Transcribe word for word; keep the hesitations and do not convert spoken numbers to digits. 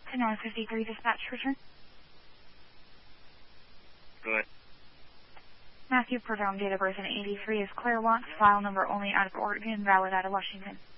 Sonora fifty-three dispatch return. Go ahead. Matthew Perdome, date of birth in eighty-three is Claire Watts, file number only out of Oregon, valid out of Washington.